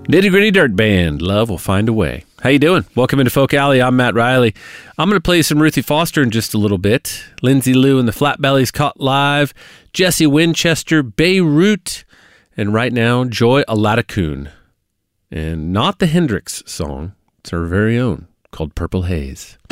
Nitty Gritty Dirt Band, Love Will Find a Way. How you doing? Welcome into Folk Alley. I'm Matt Riley. I'm going to play some Ruthie Foster in just a little bit. Lindsay Lou and the Flatbellies caught live. Jesse Winchester, Beirut. And right now, Joy Aladacoon. And not the Hendrix song. It's our very own, called Purple Haze.